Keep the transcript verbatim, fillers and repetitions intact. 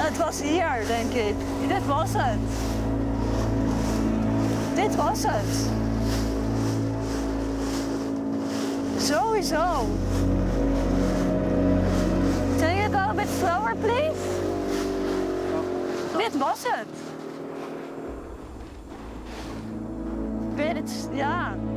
het was hier, denk ik. Dit was het. Dit was het. Sowieso. Can you go a bit slower, please? Dit was het. Dit, ja.